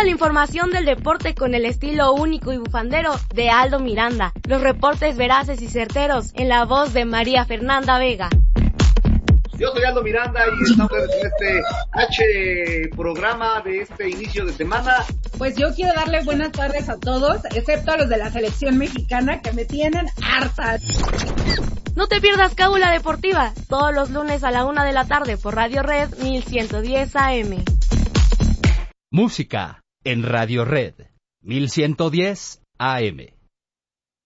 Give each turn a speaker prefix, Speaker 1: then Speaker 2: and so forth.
Speaker 1: Toda la información del deporte con el estilo único y bufandero de Aldo Miranda. Los reportes veraces y certeros en la voz de María Fernanda Vega.
Speaker 2: Yo soy Aldo Miranda y estamos en este programa de este inicio de semana.
Speaker 3: Pues yo quiero darle buenas tardes a todos, excepto a los de la selección mexicana que me tienen hartas.
Speaker 1: No te pierdas Cábula Deportiva, todos los lunes a la 1 de la tarde por Radio Red 1110 AM.
Speaker 4: Música en Radio Red 1110 AM.